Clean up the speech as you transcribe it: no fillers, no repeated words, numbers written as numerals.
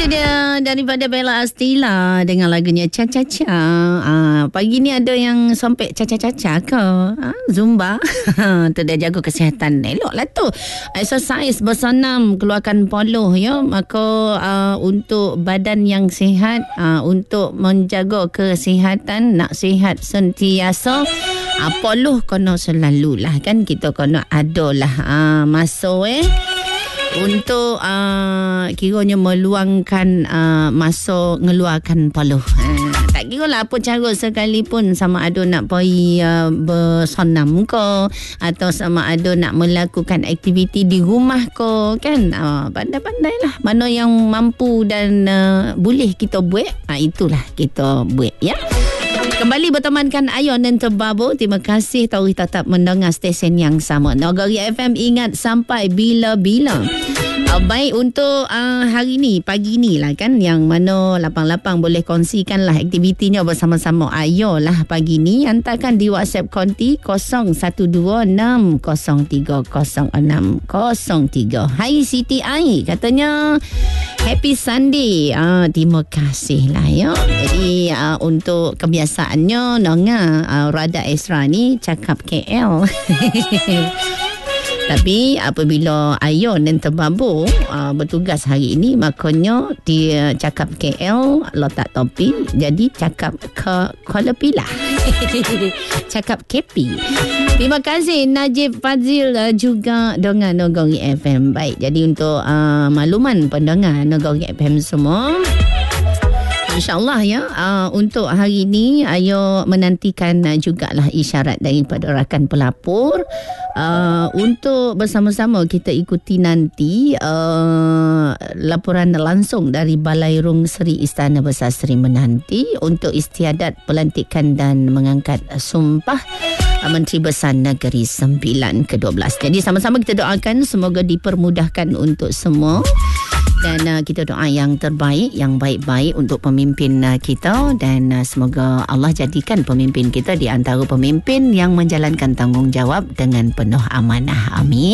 dia daripada Bella Astila dengan lagunya Cha-Cha-Cha. Pagi ni ada yang sampai Cha-Cha-Cha ke? Zumba. Tu dia jaga kesihatan. Eloklah tu. Exercise bersenam, keluarkan poluh ya. Maka untuk badan yang sihat, untuk menjaga kesihatan, nak sihat sentiasa, poluh kena selalulah kan, kita kena adalah masa untuk kiranya meluangkan masa ngeluarkan poluh. Tak kira lah apa cara sekalipun, sama ada nak pergi bersenam ke, atau sama ada nak melakukan aktiviti di rumah ke kan. Pandai-pandai lah mana yang mampu dan boleh kita buat, itulah kita buat ya. Kembali bertemankan Ayon dan Tebabu. Terima kasih Taurih tetap mendengar stesen yang sama. Nagari FM, ingat sampai bila-bila. Baik untuk hari ni, pagi ni lah kan, yang mana lapang-lapang boleh kongsikan lah aktivitinya bersama-sama. Ayolah pagi ni hantarkan di WhatsApp konti 0126030603. Hai Siti Ai, katanya Happy Sunday. Terima kasih lah ya. Jadi untuk kebiasaannya Nonga Rada Esra ni cakap KL. Tapi apabila Ayon dan Tebabu bertugas hari ini, makanya dia cakap KL letak topi, jadi cakap ke Kuala Pilah. Cakap KP. Terima kasih Najib Fazil juga dengan Nagari FM. Baik, jadi untuk makluman pendengar Nagari FM semua, InsyaAllah ya, untuk hari ini Ayo menantikan jugalah isyarat daripada rakan pelapor untuk bersama-sama kita ikuti nanti laporan langsung dari Balai Rung Seri Istana Besar Seri Menanti untuk istiadat pelantikan dan mengangkat sumpah Menteri Besar Negeri 9 ke-12. Jadi sama-sama kita doakan semoga dipermudahkan untuk semua. Dan kita doa yang terbaik, yang baik-baik untuk pemimpin kita, dan semoga Allah jadikan pemimpin kita di antara pemimpin yang menjalankan tanggungjawab dengan penuh amanah. Amin.